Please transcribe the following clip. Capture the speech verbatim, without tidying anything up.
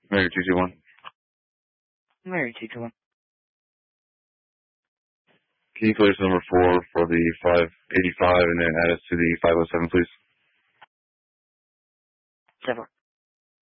Mary two two one. Mary two two one. Can you place number four for the five eighty-five and then add us to the five oh seven, please? Seven.